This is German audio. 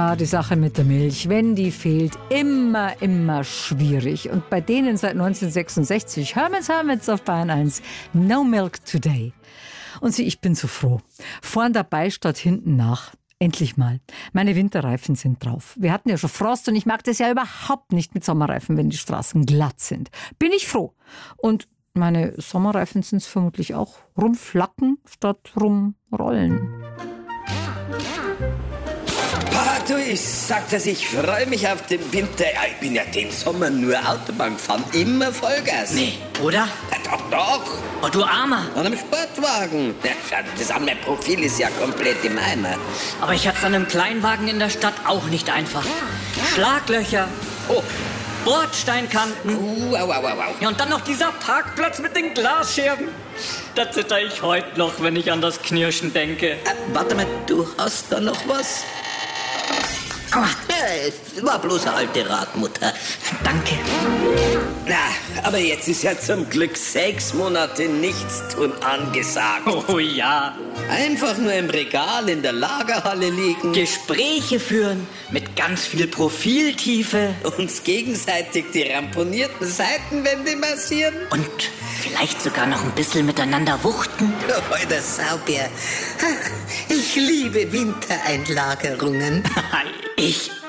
Ja, die Sache mit der Milch, wenn die fehlt, immer schwierig. Und bei denen seit 1966, Hermits auf Bayern 1, No Milk Today. Und sieh, ich bin so froh. Vorn dabei statt hinten nach. Endlich mal. Meine Winterreifen sind drauf. Wir hatten ja schon Frost und ich mag das ja überhaupt nicht mit Sommerreifen, wenn die Straßen glatt sind. Bin ich froh. Und meine Sommerreifen sind es vermutlich auch. Rumflacken statt rumrollen. Du, ich sag das, ich freue mich auf den Winter. Ich bin ja den Sommer nur Autobahn gefahren, immer Vollgas. Nee, oder? Ja, doch. Oh, du Armer. An einem Sportwagen. Ja, das mein Profil ist ja komplett im Eimer. Aber ich hatte es an einem Kleinwagen in der Stadt auch nicht einfach. Schlaglöcher. Oh. Bordsteinkanten. Au. Ja, und dann noch dieser Parkplatz mit den Glasscherben. Da zitter ich heute noch, wenn ich an das Knirschen denke. Warte mal, du hast da noch was? Aua. Ja, war bloß eine alte Radmutter. Danke. Na, aber jetzt ist ja zum Glück 6 Monate Nichtstun angesagt. Oh ja. Einfach nur im Regal in der Lagerhalle liegen. Gespräche führen mit ganz viel Profiltiefe. Uns gegenseitig die ramponierten Seitenwände massieren. Und vielleicht sogar noch ein bisschen miteinander wuchten. Oh, der Saubär. Ich liebe Wintereinlagerungen. Ich